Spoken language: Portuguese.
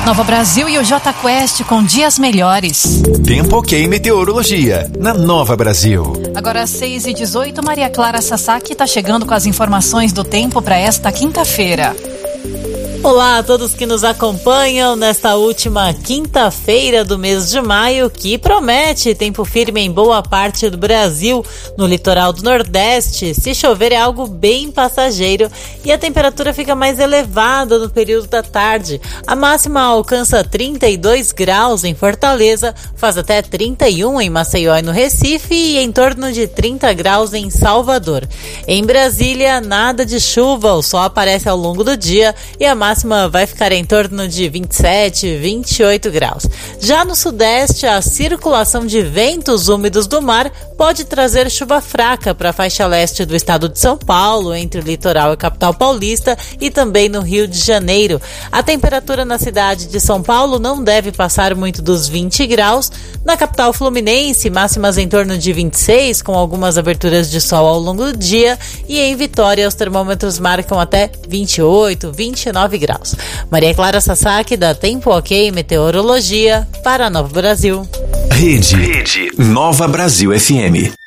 Nova Brasil e o J Quest com dias melhores. Tempo ok meteorologia, na Nova Brasil. Agora às 6h18, Maria Clara Sasaki está chegando com as informações do tempo para esta quinta-feira. Olá a todos que nos acompanham nesta última quinta-feira do mês de maio, que promete tempo firme em boa parte do Brasil. No litoral do Nordeste, se chover é algo bem passageiro e a temperatura fica mais elevada no período da tarde. A máxima alcança 32 graus em Fortaleza, faz até 31 em Maceió e no Recife e em torno de 30 graus em Salvador. Em Brasília, nada de chuva, o sol aparece ao longo do dia e a máxima vai ficar em torno de 27, 28 graus. Já no Sudeste, a circulação de ventos úmidos do mar pode trazer chuva fraca para a faixa leste do estado de São Paulo, entre o litoral e a capital paulista e também no Rio de Janeiro. A temperatura na cidade de São Paulo não deve passar muito dos 20 graus. Na capital fluminense, máximas em torno de 26, com algumas aberturas de sol ao longo do dia, e em Vitória os termômetros marcam até 28, 29 graus. Maria Clara Sasaki, da Tempo Ok Meteorologia, para Nova Brasil. Rede Nova Brasil FM.